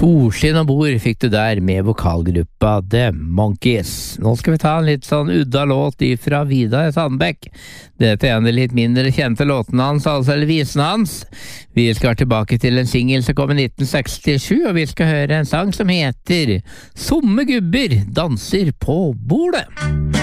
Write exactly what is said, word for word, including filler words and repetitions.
Solskinn og bord fikk du der med vokalgruppa The Monkees. Nå skal vi ta en litt sånn udda låt ifra Vidar Sandbekk. Dette er en av de litt mindre kjente låtene hans, altså eller visene hans. Vi skal tilbake til en single som kom i nitten sekstisju, og vi skal høre en sang som heter Somme gubber danser på bordet.